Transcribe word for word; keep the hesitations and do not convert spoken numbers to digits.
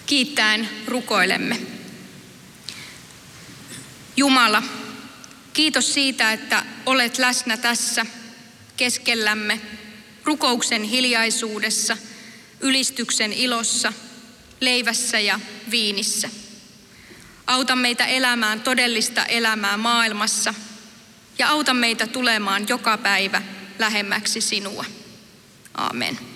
Kiittäen rukoilemme. Jumala, kiitos siitä, että olet läsnä tässä keskellämme, rukouksen hiljaisuudessa, ylistyksen ilossa, leivässä ja viinissä. Auta meitä elämään todellista elämää maailmassa ja auta meitä tulemaan joka päivä lähemmäksi sinua. Aamen.